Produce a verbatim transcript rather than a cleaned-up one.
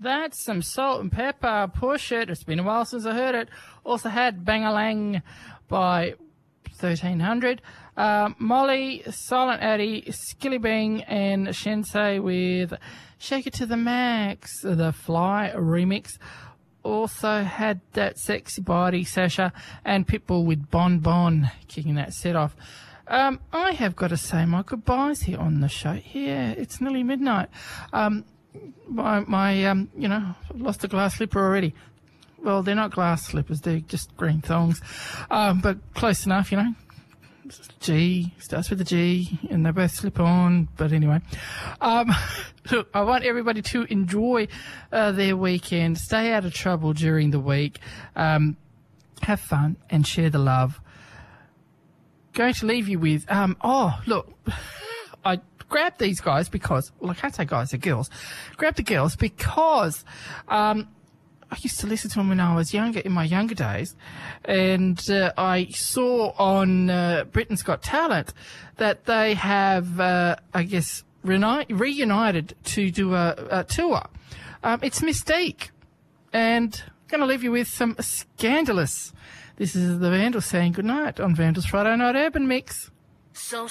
That's some Salt and Pepper. Push It. It's been a while since I heard it. Also had Bangalang by thirteen hundred. Uh, Molly, Silent Addy, Skilly Bang, and Shinsei with Shake It to the Max, the Fly remix. Also had that Sexy Body, Sasha, and Pitbull with Bon Bon kicking that set off. Um, I have got to say my goodbyes here on the show. Yeah, it's nearly midnight. Um, my, my um, you know, lost a glass slipper already. Well, they're not glass slippers, they're just green thongs. Um, but close enough, you know. G, starts with a G, and they both slip on. But anyway, um, look, I want everybody to enjoy uh, their weekend, stay out of trouble during the week, um, have fun, and share the love. Going to leave you with, um, oh, look, I grabbed these guys because, well, I can't say guys, they're girls. Grabbed the girls because um, I used to listen to them when I was younger, in my younger days, and uh, I saw on uh, Britain's Got Talent that they have, uh, I guess, reuni- reunited to do a, a tour. Um, it's Mystique, and I'm going to leave you with some Scandalous. This is the Vandals saying goodnight on Vandals Friday Night Urban Mix. So